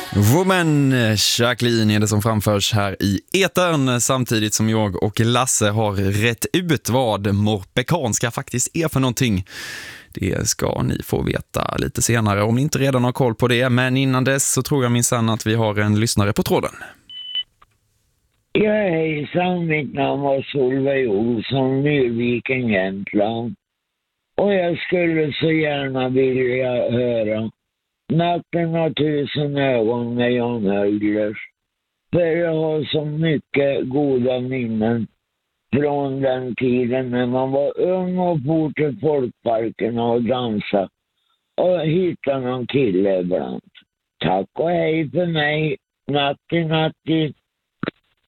Woman, Jacqueline är det som framförs här i etern, samtidigt som jag och Lasse har rätt ut vad morpekanska faktiskt är för någonting. Det ska ni få veta lite senare om ni inte redan har koll på det, men innan dess så tror jag minsann att vi har en lyssnare på tråden. Ja, hejsan, mitt namn var Solveig Olsson, Myrviken, Jämtland. Och jag skulle så gärna vilja höra Natten har tusen ögon med Jan Höglers. För jag har så mycket goda minnen från den tiden när man var ung och for till folkparkerna och dansa och hittade någon kille ibland. Tack och hej för mig. Natti, natti.